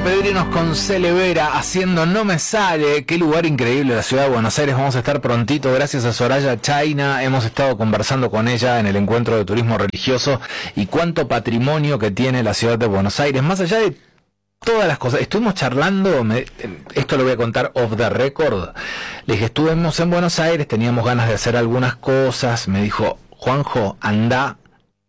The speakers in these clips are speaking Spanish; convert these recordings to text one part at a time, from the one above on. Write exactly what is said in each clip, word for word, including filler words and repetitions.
pedir irnos con Celevera haciendo No Me Sale. Qué lugar increíble la ciudad de Buenos Aires. Vamos a estar prontito, gracias a Soraya Chayna. Hemos estado conversando con ella en el encuentro de turismo religioso y cuánto patrimonio que tiene la ciudad de Buenos Aires. Más allá de todas las cosas, estuvimos charlando, me, esto lo voy a contar off the record. Le dije, estuvimos en Buenos Aires, teníamos ganas de hacer algunas cosas. Me dijo, Juanjo, anda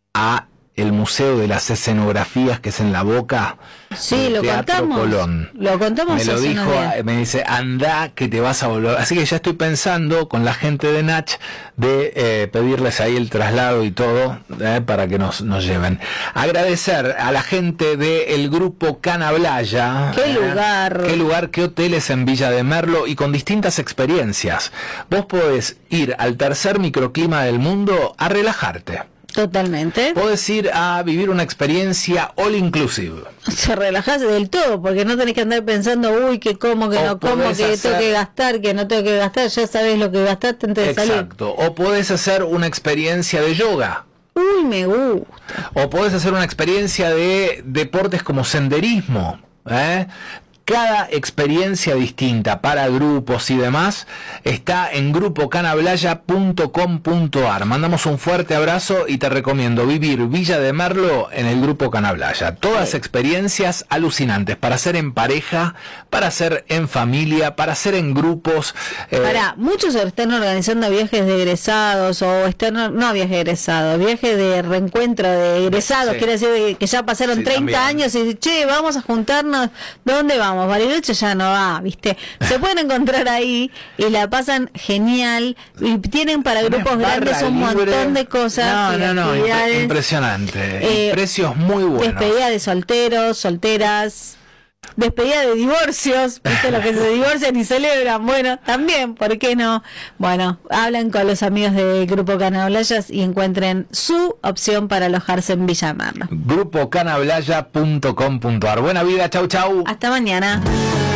a el Museo de las Escenografías, que es en La Boca. Sí, lo Teatro contamos. Colón. Lo contamos. Me lo dijo, me dice, anda que te vas a volver. Así que ya estoy pensando con la gente de Nach de eh, pedirles ahí el traslado y todo eh, para que nos, nos lleven. Agradecer a la gente del grupo Canablaya. Qué eh, lugar. Qué lugar, qué hoteles en Villa de Merlo y con distintas experiencias. Vos podés ir al tercer microclima del mundo a relajarte. Totalmente. Podés ir a vivir una experiencia all inclusive. Se relajás del todo, porque no tenés que andar pensando, uy, que como, que o no como, que hacer... tengo que gastar, que no tengo que gastar, ya sabés lo que gastaste antes de salir. Exacto. O podés hacer una experiencia de yoga. Uy, me gusta. O podés hacer una experiencia de deportes como senderismo, ¿eh? Cada experiencia distinta para grupos y demás está en grupo canablaya punto com punto ar. Mandamos un fuerte abrazo y te recomiendo vivir Villa de Merlo en el grupo Canablaya. Todas experiencias alucinantes para hacer en pareja, para hacer en familia, para hacer en grupos. Eh... Para, muchos están organizando viajes de egresados o están, no viajes de egresados, viajes de reencuentro de egresados, sí. Quiere decir que ya pasaron sí, treinta también. Años y che, vamos a juntarnos, ¿dónde vamos? Bariloche ya no va, ¿viste? Se pueden encontrar ahí y la pasan genial y tienen para grupos grandes un libre. Montón de cosas. No, no, no, impresionante. Eh, precios muy buenos. Despedida de solteros, solteras, despedida de divorcios, ¿viste? Los que se divorcian y celebran, bueno, también, ¿por qué no? Bueno, hablan con los amigos del Grupo Canablayas y encuentren su opción para alojarse en Villa Merlo. grupo canablaya punto com punto ar. Buena vida, chau chau. Hasta mañana.